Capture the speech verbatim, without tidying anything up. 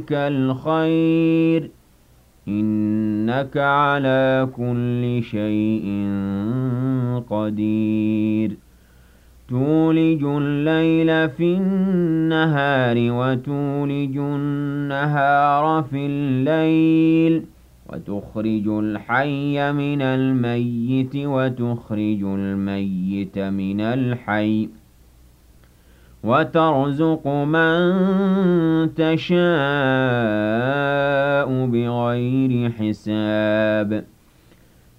الخير إنك على كل شيء قدير تولج الليل في النهار وتولج النهار في الليل وتخرج الحي من الميت وتخرج الميت من الحي وترزق من تشاء بغير حساب